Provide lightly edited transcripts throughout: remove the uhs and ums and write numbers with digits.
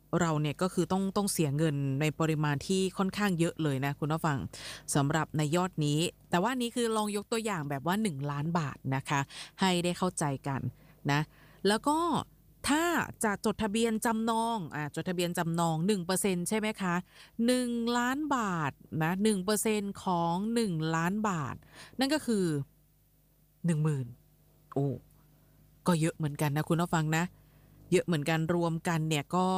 เราเนี่ยก็คือต้องเสียเงินในปริมาณที่ค่อนข้างเยอะเลยนะคุณผู้ฟังสำหรับในยอดนี้แต่ว่านี้คือลองยกตัวอย่างแบบว่า1 ล้านบาทนะคะให้ได้เข้าใจกันนะแล้วก็ถ้าจะจดทะเบียนจำนองจดทะเบียนจำนอง 1% ใช่ไหมคะ1 ล้านบาทนะ1%ของ1 ล้านบาทนั่นก็คือ10,000โอ้ก็เยอะเหมือนกันนะคุณผู้ฟังนะเยอะเหมือนกันรวมกันเนี่ยก็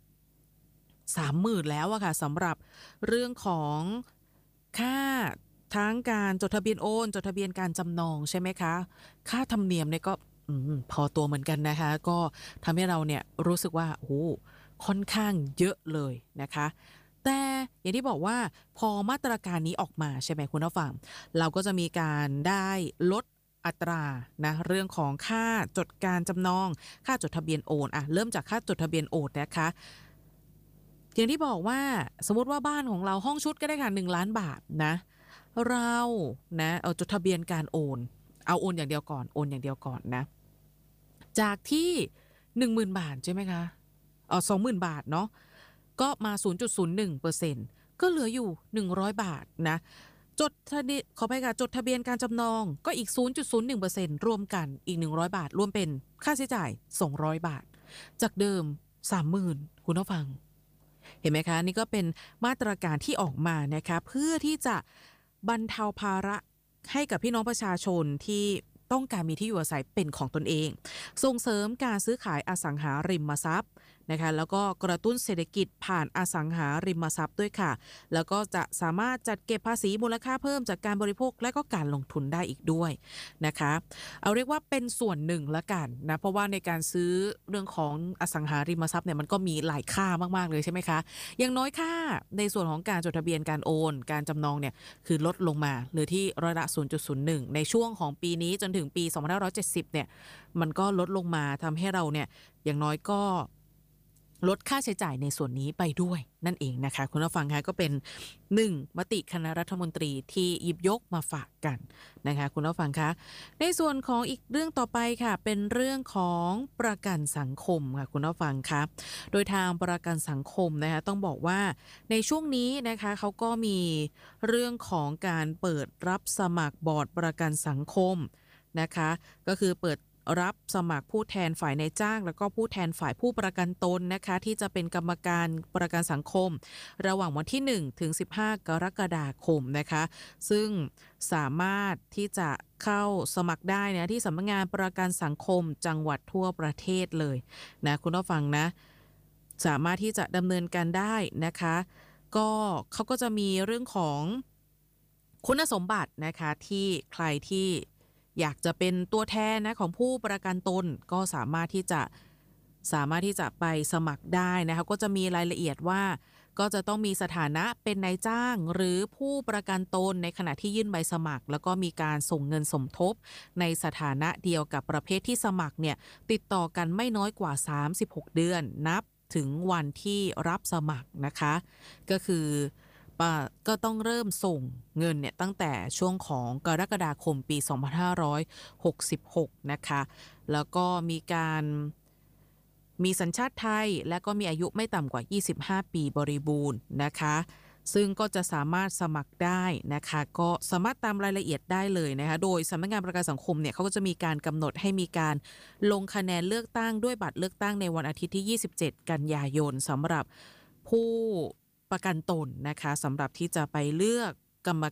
30,000แล้วอะค่ะสำหรับเรื่องของค่าทั้งการจดทะเบียนโอนจดทะเบียนการจำนองใช่ไหมคะค่าธรรมเนียมเนี่ยก็พอตัวเหมือนกันนะคะก็ทำให้เราเนี่ยรู้สึกว่าโอ้ค่อนข้างเยอะเลยนะคะแต่อย่างที่บอกว่าพอมาตรการนี้ออกมาใช่ไหมคุณผู้ฟังเราก็จะมีการได้ลดอัตรานะเรื่องของค่าจดการจำนองค่าจดทะเบียนโอนเริ่มจากค่าจดทะเบียนโอนนะคะอย่างที่บอกว่าสมมติว่าบ้านของเราห้องชุดก็ได้ค่ะ1 ล้านบาทนะเรานะเอาจดทะเบียนการโอนเอาโอนอย่างเดียวก่อนโอนอย่างเดียวก่อนนะจากที่10,000 บาทใช่ไหมคะ20,000 บาทเนาะก็มา0.01%ก็เหลืออยู่100 บาทนะจดทะเบียนขอไปค่ะจดทะเบียนการจำนองก็อีก0.01%รวมกันอีก100 บาทรวมเป็นค่าใช้จ่าย200 บาทจากเดิม30,000คุณผู้ฟังเห็นไหมคะนี่ก็เป็นมาตรการที่ออกมานะคะเพื่อที่จะบรรเทาภาระให้กับพี่น้องประชาชนที่ต้องการมีที่อยู่อาศัยเป็นของตนเองส่งเสริมการซื้อขายอสังหาริมทรัพย์นะคะแล้วก็กระตุ้นเศรษฐกิจผ่านอสังหาริมทรัพย์ด้วยค่ะแล้วก็จะสามารถจัดเก็บภาษีมูลค่าเพิ่มจากการบริโภคและก็การลงทุนได้อีกด้วยนะคะเอาเรียกว่าเป็นส่วนหนึ่งละกันนะเพราะว่าในการซื้อเรื่องของอสังหาริมทรัพย์เนี่ยมันก็มีหลายค่ามากๆเลยใช่ไหมคะอย่างน้อยค่าในส่วนของการจดทะเบียนการโอนการจำนองเนี่ยคือลดลงมาเหลือที่ร้อยละ 0.01 ในช่วงของปีนี้จนถึงปี2570เนี่ยมันก็ลดลงมาทำให้เราเนี่ยอย่างน้อยก็ลดค่าใช้จ่ายในส่วนนี้ไปด้วยนั่นเองนะคะคุณผู้ฟังคะก็เป็น1มติคณะรัฐมนตรีที่หยิบยกมาฝากกันนะคะคุณผู้ฟังคะในส่วนของอีกเรื่องต่อไปค่ะเป็นเรื่องของประกันสังคมค่ะคุณผู้ฟังคะโดยทางประกันสังคมนะคะต้องบอกว่าในช่วงนี้นะคะเขาก็มีเรื่องของการเปิดรับสมัครบอร์ดประกันสังคมนะคะก็คือเปิดรับสมัครผู้แทนฝ่ายนายจ้างแล้วก็ผู้แทนฝ่ายผู้ประกันตนนะคะที่จะเป็นกรรมการประกันสังคมระหว่างวันที่1ถึง15กรกฎาคมนะคะซึ่งสามารถที่จะเข้าสมัครได้นะที่สำนักงานประกันสังคมจังหวัดทั่วประเทศเลยนะคุณผู้ฟังนะสามารถที่จะดำเนินการได้นะคะก็เขาก็จะมีเรื่องของคุณสมบัตินะคะที่ใครที่อยากจะเป็นตัวแทนนะของผู้ประกันตนก็สามารถที่จะไปสมัครได้นะคะก็จะมีรายละเอียดว่าก็จะต้องมีสถานะเป็นนายจ้างหรือผู้ประกันตนในขณะที่ยื่นใบสมัครแล้วก็มีการส่งเงินสมทบในสถานะเดียวกับประเภทที่สมัครเนี่ยติดต่อกันไม่น้อยกว่า36เดือนนับถึงวันที่รับสมัครนะคะก็คือก็ต้องเริ่มส่งเงินเนี่ยตั้งแต่ช่วงของกรกฎาคมปี2566นะคะแล้วก็มีสัญชาติไทยและก็มีอายุไม่ต่ำกว่า25ปีบริบูรณ์นะคะซึ่งก็จะสามารถสมัครได้นะคะก็สามารถตามรายละเอียดได้เลยนะคะโดยสำนักงานประกันสังคมเนี่ยเขาก็จะมีการกำหนดให้มีการลงคะแนนเลือกตั้งด้วยบัตรเลือกตั้งในวันอาทิตย์ที่27กันยายนสำหรับผู้ประกันตนนะคะสำหรับที่จะไปเลือกกรรม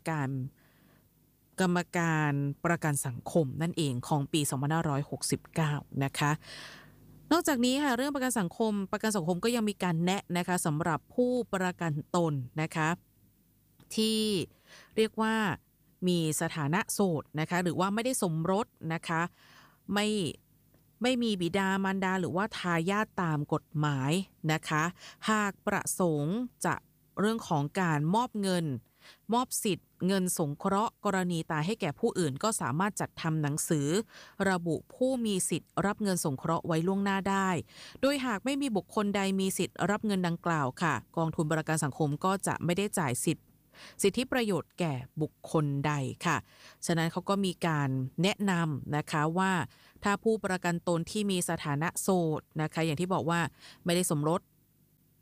การประกันสังคมนั่นเองของปี2569นะคะนอกจากนี้ค่ะเรื่องประกันสังคมก็ยังมีการแนะนะคะสำหรับผู้ประกันตนนะคะที่เรียกว่ามีสถานะโสดนะคะหรือว่าไม่ได้สมรสนะคะไม่มีบิดามารดาหรือว่าทายาทตามกฎหมายนะคะหากประสงค์จะเรื่องของการมอบสิทธิ์เงินสงเคราะห์กรณีตายให้แก่ผู้อื่นก็สามารถจัดทำหนังสือระบุผู้มีสิทธิ์รับเงินสงเคราะห์ไว้ล่วงหน้าได้โดยหากไม่มีบุคคลใดมีสิทธิ์รับเงินดังกล่าวค่ะกองทุนประกันสังคมก็จะไม่ได้จ่ายสิทธิประโยชน์แก่บุคคลใดค่ะฉะนั้นเขาก็มีการแนะนำนะคะว่าถ้าผู้ประกันตนที่มีสถานะโสดนะคะอย่างที่บอกว่าไม่ได้สมรส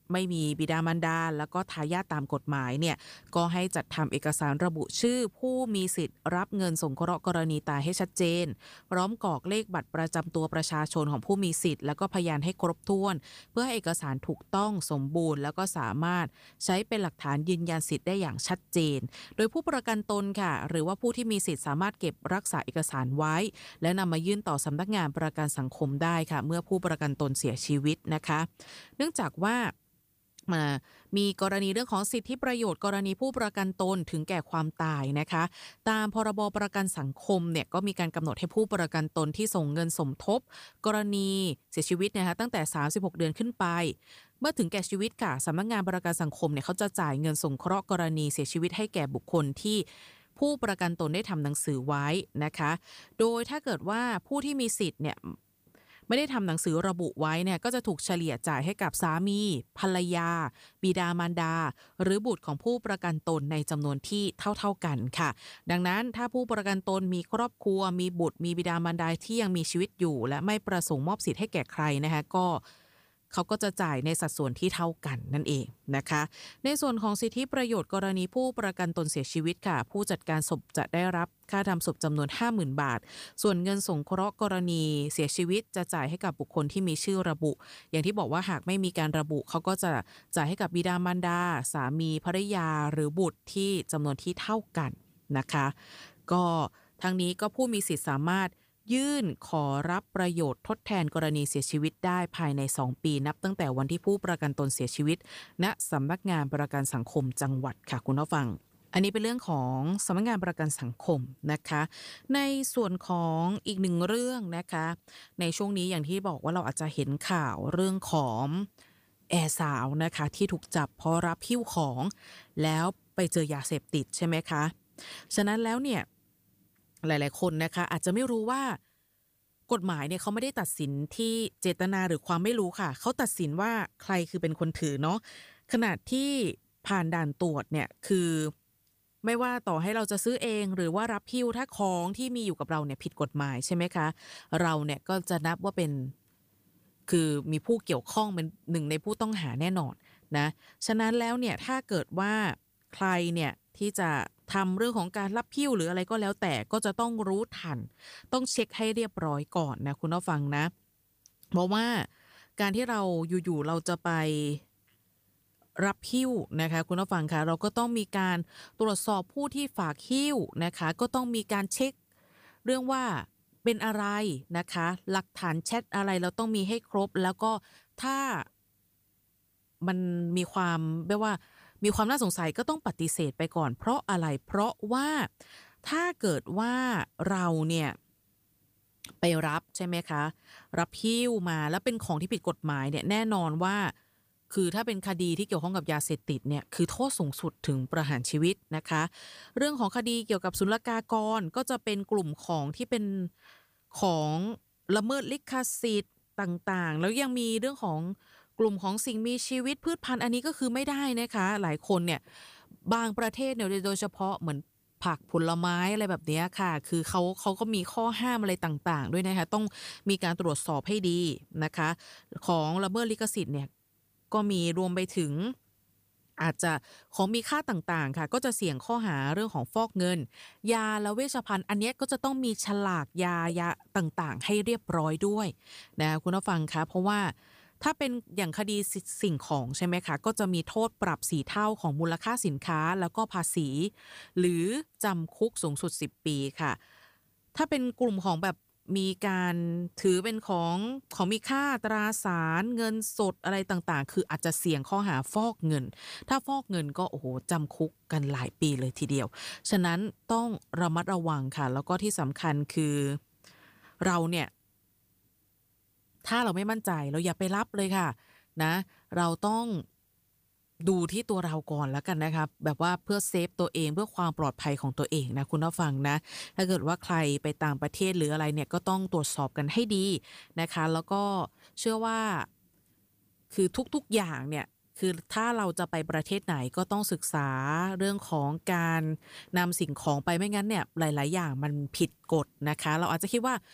ไม่มีบิดามารดาแล้วก็ทายาทตามกฎหมายเนี่ยก็ให้จัดทำเอกสารระบุชื่อผู้มีสิทธิ์รับเงินสงเคราะห์กรณีตายให้ชัดเจนพร้อมกรอกเลขบัตรประจำตัวประชาชนของผู้มีสิทธิ์แล้วก็พยานให้ครบถ้วนเพื่อให้เอกสารถูกต้องสมบูรณ์แล้วก็สามารถใช้เป็นหลักฐานยืนยันสิทธิ์ได้อย่างชัดเจนโดยผู้ประกันตนค่ะหรือว่าผู้ที่มีสิทธิ์สามารถเก็บรักษาเอกสารไว้และนำมายื่นต่อสำนักงานประกันสังคมได้ค่ะเมื่อผู้ประกันตนเสียชีวิตนะคะเนื่องจากว่ามีกรณีเรื่องของสิทธิประโยชน์กรณีผู้ประกันตนถึงแก่ความตายนะคะตามพรบประกันสังคมเนี่ยก็มีการกำหนดให้ผู้ประกันตนที่ส่งเงินสมทบกรณีเสียชีวิตนะคะตั้งแต่36เดือนขึ้นไปเมื่อถึงแก่ชีวิตค่ะสำนักงานประกันสังคมเนี่ยเขาจะจ่ายเงินสงเคราะห์กรณีเสียชีวิตให้แก่บุคคลที่ผู้ประกันตนได้ทำหนังสือไว้นะคะโดยถ้าเกิดว่าผู้ที่มีสิทธิ์เนี่ยไม่ได้ทำหนังสือระบุไว้เนี่ยก็จะถูกเฉลี่ยจ่ายให้กับสามีภรรยาบิดามารดาหรือบุตรของผู้ประกันตนในจำนวนที่เท่ากันค่ะดังนั้นถ้าผู้ประกันตนมีครอบครัวมีบุตรมีบิดามารดาที่ยังมีชีวิตอยู่และไม่ประสงค์มอบสิทธิ์ให้แก่ใครนะคะก็เขาก็จะจ่ายในสัดส่วนที่เท่ากันนั่นเองนะคะในส่วนของสิทธิประโยชน์กรณีผู้ประกันตนเสียชีวิตค่ะผู้จัดการศพจะได้รับค่าทำศพจำนวน 50,000 บาทส่วนเงินสงเคราะห์กรณีเสียชีวิตจะจ่ายให้กับบุคคลที่มีชื่อระบุอย่างที่บอกว่าหากไม่มีการระบุเขาก็จะจ่ายให้กับบิดามารดาสามีภริยาหรือบุตรที่จำนวนที่เท่ากันนะคะก็ทั้งนี้ก็ผู้มีสิทธิ์สามารถยื่นขอรับประโยชน์ทดแทนกรณีเสียชีวิตได้ภายใน2ปีนับตั้งแต่วันที่ผู้ประกันตนเสียชีวิตณสำนักงานประกันสังคมจังหวัดค่ะคุณผู้ฟังอันนี้เป็นเรื่องของสำนักงานประกันสังคมนะคะในส่วนของอีกหนึ่งเรื่องนะคะในช่วงนี้อย่างที่บอกว่าเราอาจจะเห็นข่าวเรื่องของแอร์สาวนะคะที่ถูกจับเพราะรับหิ้วของแล้วไปเจอยาเสพติดใช่ไหมคะฉะนั้นแล้วเนี่ยหลายๆคนนะคะอาจจะไม่รู้ว่ากฎหมายเนี่ยเขาไม่ได้ตัดสินที่เจตนาหรือความไม่รู้ค่ะเขาตัดสินว่าใครคือเป็นคนถือเนาะขณะที่ผ่านด่านตรวจเนี่ยคือไม่ว่าต่อให้เราจะซื้อเองหรือว่ารับหิ้วถ้าของที่มีอยู่กับเราเนี่ยผิดกฎหมายใช่ไหมคะเราเนี่ยก็จะนับว่าเป็นคือมีผู้เกี่ยวข้องเป็นหนึ่งในผู้ต้องหาแน่นอนนะฉะนั้นแล้วเนี่ยถ้าเกิดว่าใครเนี่ยที่จะทำเรื่องของการรับหิ้วหรืออะไรก็แล้วแต่ก็จะต้องรู้ทันต้องเช็คให้เรียบร้อยก่อนนะคุณผู้ฟังนะเพราะว่าการที่เราอยู่ๆเราจะไปรับหิ้วนะคะคุณผู้ฟังคะเราก็ต้องมีการตรวจสอบผู้ที่ฝากหิ้วนะคะก็ต้องมีการเช็คเรื่องว่าเป็นอะไรนะคะหลักฐานแชทอะไรเราต้องมีให้ครบแล้วก็ถ้ามันมีความแบบว่ามีความน่าสงสัยก็ต้องปฏิเสธไปก่อนเพราะอะไรเพราะว่าถ้าเกิดว่าเราเนี่ยไปรับใช่ไหมคะรับหิ้วมาแล้วเป็นของที่ผิดกฎหมายเนี่ยแน่นอนว่าคือถ้าเป็นคดีที่เกี่ยวข้องกับยาเสพติดเนี่ยคือโทษสูงสุดถึงประหารชีวิตนะคะเรื่องของคดีเกี่ยวกับศุลกากรก็จะเป็นกลุ่มของที่เป็นของละเมิดลิขสิทธิ์ต่างๆแล้วยังมีเรื่องของกลุ่มของสิ่งมีชีวิตพืชพันธุ์อันนี้ก็คือไม่ได้นะคะหลายคนเนี่ยบางประเทศเนี่ยโดยเฉพาะเหมือนผักผลไม้อะไรแบบนี้ค่ะคือเขาก็มีข้อห้ามอะไรต่างๆด้วยนะคะต้องมีการตรวจสอบให้ดีนะคะของละเมิดลิขสิทธิ์เนี่ยก็มีรวมไปถึงอาจจะของมีค่าต่างๆค่ะก็จะเสี่ยงข้อหาเรื่องของฟอกเงินยาและเวชภัณฑ์อันนี้ก็จะต้องมีฉลากยาต่างๆให้เรียบร้อยด้วยนะคุณผู้ฟังคะเพราะว่าถ้าเป็นอย่างคดีสิ่งของใช่ไหมคะก็จะมีโทษปรับ4เท่าของมูลค่าสินค้าแล้วก็ภาษีหรือจำคุกสูงสุด10ปีค่ะถ้าเป็นกลุ่มของแบบมีการถือเป็นของมีค่าตราสารเงินสดอะไรต่างๆคืออาจจะเสี่ยงข้อหาฟอกเงินถ้าฟอกเงินก็โอ้โหจำคุกกันหลายปีเลยทีเดียวฉะนั้นต้องระมัดระวังค่ะแล้วก็ที่สำคัญคือเราเนี่ยถ้าเราไม่มั่นใจเราอย่าไปรับเลยค่ะนะเราต้องดูที่ตัวเราก่อนแล้วกันนะคะแบบว่าเพื่อเซฟตัวเองเพื่อความปลอดภัยของตัวเองนะคุณผู้ฟังนะถ้าเกิดว่าใครไปต่างประเทศหรืออะไรเนี่ยก็ต้องตรวจสอบกันให้ดีนะคะแล้วก็เชื่อว่าคือทุกๆอย่างเนี่ยคือถ้าเราจะไปประเทศไหนก็ต้องศึกษาเรื่องของการนำสิ่งของไปไม่งั้นเนี่ยหลายๆอย่างมันผิดกฎนะคะเราอาจจะคิดว่า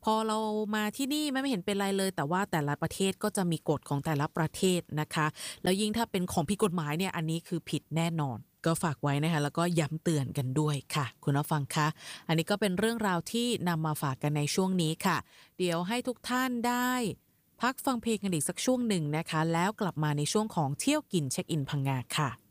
พอเรามาที่นี่ไม่เห็นเป็นไรเลยแต่ว่าแต่ละประเทศก็จะมีกฎของแต่ละประเทศนะคะแล้วยิ่งถ้าเป็นของผิดกฎหมายเนี่ยอันนี้คือผิดแน่นอนก็ฝากไว้นะคะแล้วก็ย้ำเตือนกันด้วยค่ะคุณผู้ฟังคะอันนี้ก็เป็นเรื่องราวที่นำมาฝากกันในช่วงนี้ค่ะเดี๋ยวให้ทุกท่านได้พักฟังเพลงกันอีกสักช่วงหนึ่งนะคะแล้วกลับมาในช่วงของเที่ยวกินเช็คอินพังงาค่ะ